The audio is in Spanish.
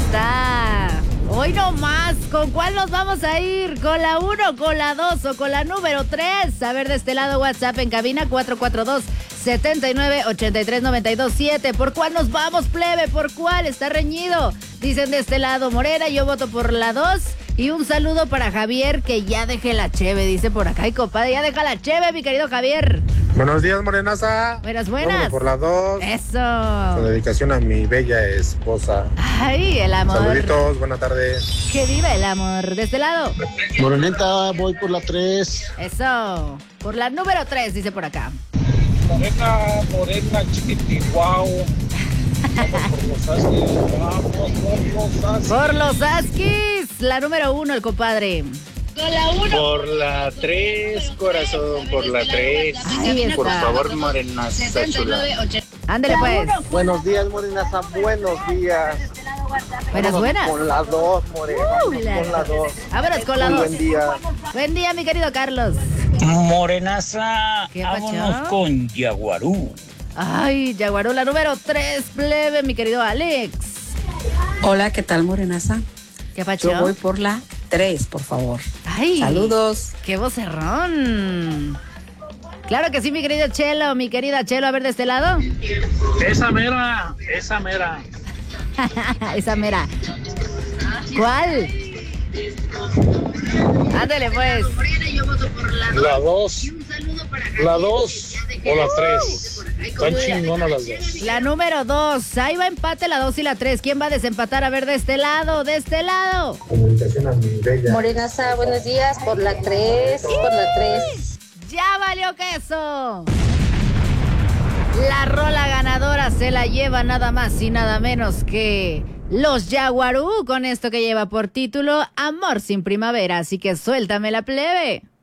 está. Hoy no más. ¿Con cuál nos vamos a ir? ¿Con la 1, con la 2 o con la número 3? A ver, de este lado, WhatsApp en cabina 442-79-83-92-7. ¿Por cuál nos vamos, plebe? ¿Por cuál? Está reñido. Dicen de este lado Morena, yo voto por la 2. Y un saludo para Javier, que ya deje la cheve, dice por acá. Y compadre, ya deja la cheve, mi querido Javier. Buenos días, morenaza. Buenas. Vámonos por la 2. Eso. Con dedicación a mi bella esposa. Ay, el amor. Saluditos, buena tarde. Que viva el amor. De este lado. Morenita, voy por la 3. Eso. Por la número 3, dice por acá. Morena, chiquitiguao. Vamos por los Askis. Vamos por los Askis. Por los Askis. La número 1, el compadre. Por la 3, corazón, por la 3. Ahí Por está. favor, morenaza chula. Ándale, pues. Buenos días, Morenaza, buenos días. Buenas. Con la 2, Morena. Con la 2. Vámonos con la Muy 2. buen día. Buen día, mi querido Carlos. Morenaza, ¿Qué vámonos pacho? con Yaguarú. Ay, Yaguarú, la número 3, plebe, mi querido Alex. Hola, ¿qué tal, Morenaza? ¿Qué pacho? Yo voy por la 3, por favor. Ay. Saludos. ¡Qué vocerrón! Claro que sí, mi querido Chelo, mi querida Chelo. A ver, de este lado. Esa mera, esa mera. Esa mera. ¿Cuál? Ándale, pues. La 2. La 2 o la 3. Están chingonas las dos. La número 2. Ahí va empate la 2 y la 3. ¿Quién va a desempatar? A ver, de este lado, de este lado. Con dedicación a mi bella. Morenaza, buenos días, por la 3, por la 3. ¡Ya valió queso! La rola ganadora se la lleva nada más y nada menos que los Yaguarú, con esto que lleva por título Amor sin Primavera. Así que suéltame la plebe.